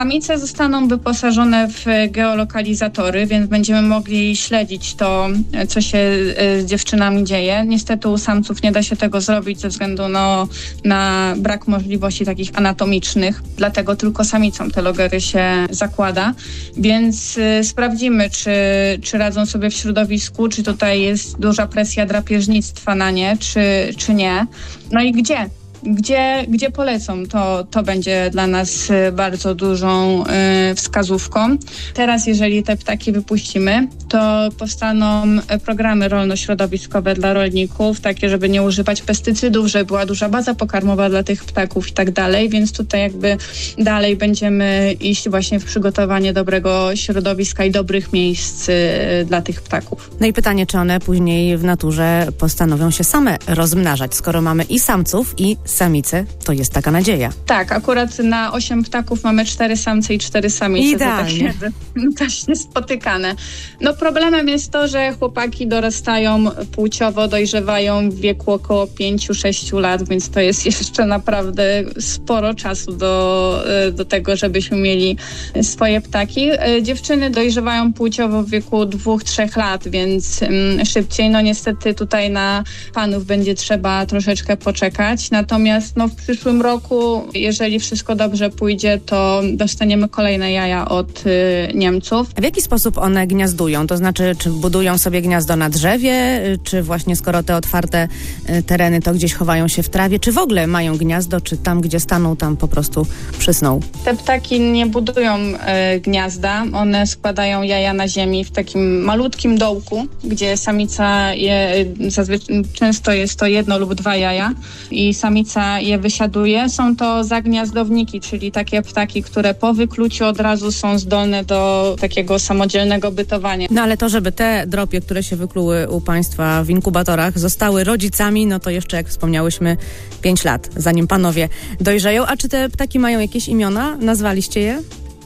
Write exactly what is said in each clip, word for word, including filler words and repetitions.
Samice zostaną wyposażone w geolokalizatory, więc będziemy mogli śledzić to, co się z dziewczynami dzieje. Niestety u samców nie da się tego zrobić ze względu no, na brak możliwości takich anatomicznych, dlatego tylko samicom te logery się zakłada, więc y, sprawdzimy, czy, czy radzą sobie w środowisku, czy tutaj jest duża presja drapieżnictwa na nie, czy, czy nie. No i gdzie? Gdzie, gdzie polecą, to, to będzie dla nas bardzo dużą y, wskazówką. Teraz, jeżeli te ptaki wypuścimy, to powstaną programy rolno-środowiskowe dla rolników, takie, żeby nie używać pestycydów, żeby była duża baza pokarmowa dla tych ptaków i tak dalej, więc tutaj jakby dalej będziemy iść właśnie w przygotowanie dobrego środowiska i dobrych miejsc y, dla tych ptaków. No i pytanie, czy one później w naturze postanowią się same rozmnażać, skoro mamy i samców, i samice, to jest taka nadzieja. Tak, akurat na osiem ptaków mamy cztery samce i cztery samice. Idealnie. To też niespotykane. No problemem jest to, że chłopaki dorastają płciowo, dojrzewają w wieku około pięć do sześciu lat, więc to jest jeszcze naprawdę sporo czasu do, do tego, żebyśmy mieli swoje ptaki. Dziewczyny dojrzewają płciowo w wieku dwóch, trzech lat, więc um, szybciej. No niestety tutaj na panów będzie trzeba troszeczkę poczekać. Natomiast no, w przyszłym roku, jeżeli wszystko dobrze pójdzie, to dostaniemy kolejne jaja od y, Niemców. A w jaki sposób one gniazdują? To znaczy, czy budują sobie gniazdo na drzewie, czy właśnie skoro te otwarte y, tereny, to gdzieś chowają się w trawie, czy w ogóle mają gniazdo, czy tam, gdzie staną, tam po prostu przysną? Te ptaki nie budują y, gniazda, one składają jaja na ziemi w takim malutkim dołku, gdzie samica je, zazwyczaj często jest to jedno lub dwa jaja i samica je wysiaduje. Są to zagniazdowniki, czyli takie ptaki, które po wykluciu od razu są zdolne do takiego samodzielnego bytowania. No ale to, żeby te dropie, które się wykluły u państwa w inkubatorach, zostały rodzicami, no to jeszcze, jak wspomniałyśmy, pięć lat, zanim panowie dojrzeją. A czy te ptaki mają jakieś imiona? Nazwaliście je?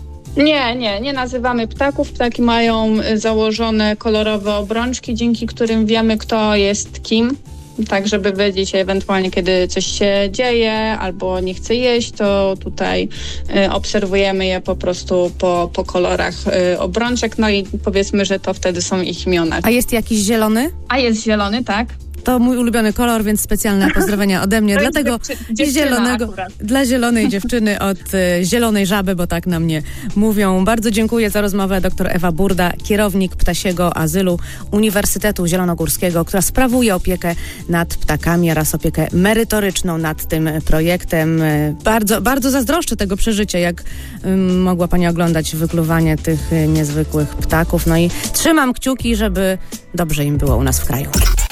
Nie, nie, nie nazywamy ptaków. Ptaki mają założone kolorowe obrączki, dzięki którym wiemy, kto jest kim. Tak, żeby wiedzieć ewentualnie, kiedy coś się dzieje albo nie chce jeść, to tutaj y, obserwujemy je po prostu po, po kolorach y, obrączek, no i powiedzmy, że to wtedy są ich imiona. A jest jakiś zielony? A jest zielony, tak. To mój ulubiony kolor, więc specjalne pozdrowienia ode mnie. Dlatego dziewczy- zielonego, akurat. dla zielonej dziewczyny od y, zielonej żaby, bo tak na mnie mówią. Bardzo dziękuję za rozmowę dr Ewa Burda, kierownik Ptasiego Azylu Uniwersytetu Zielonogórskiego, która sprawuje opiekę nad ptakami oraz opiekę merytoryczną nad tym projektem. Y, bardzo, bardzo zazdroszczę tego przeżycia, jak y, mogła pani oglądać wykluwanie tych y, niezwykłych ptaków. No i trzymam kciuki, żeby dobrze im było u nas w kraju.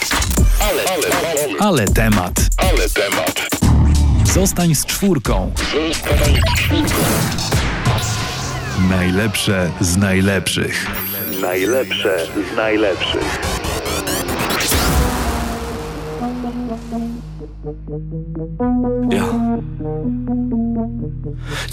Ale, ale, ale, ale temat. Ale temat. Zostań z czwórką. Zostań z czwórką. Najlepsze z najlepszych. Najlepsze z najlepszych. Ja.